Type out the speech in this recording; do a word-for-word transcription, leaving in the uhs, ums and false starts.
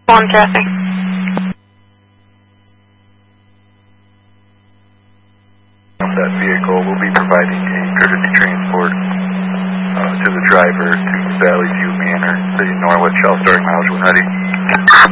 One Jesse. That vehicle will be providing a courtesy transport uh, to the driver to Valley View Manor, City Norwich, all starting miles when ready.